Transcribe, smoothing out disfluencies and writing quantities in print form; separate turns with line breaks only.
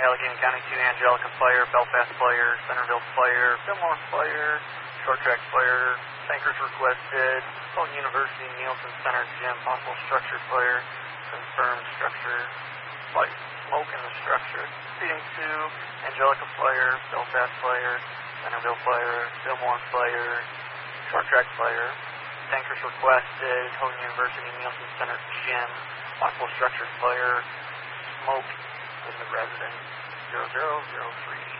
Allegheny County 2, Angelica Fire, Belfast Fire, Centerville Fire, Fillmore Fire, Short Track Fire, tankers requested, Fulton University, Nielsen Center Gym, possible structure fire, confirmed structure, light smoke in the structure. Proceeding to Angelica Fire, Belfast Fire, Centerville Fire, Fillmore Fire, Short Track Fire, tankers requested, Fulton University, Nielsen Center Gym, possible structure fire, smoke in the residence, 0003.